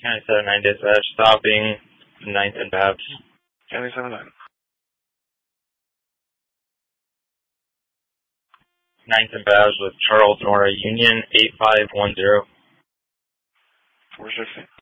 County 79 dispatch, stopping 9th and Babs. County 79. 9th and Babs with Charles Nora Union, 8510. 460.